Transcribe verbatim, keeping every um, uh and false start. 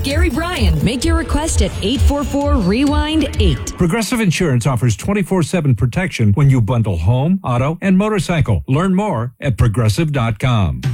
Gary Bryan. Make your request at eight four four, rewind eight. Progressive Insurance offers twenty-four seven protection when you bundle home, auto, and motorcycle. Learn more at progressive dot com.